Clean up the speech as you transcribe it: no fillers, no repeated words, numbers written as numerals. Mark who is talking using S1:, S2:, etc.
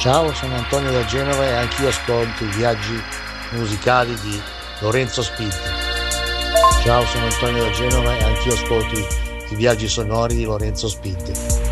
S1: Ciao, sono Antonio da Genova e anch'io ascolto i viaggi musicali di Lorenzo Spinti. Ciao, sono Antonio da Genova e anch'io ascolto i viaggi sonori di Lorenzo Spinti.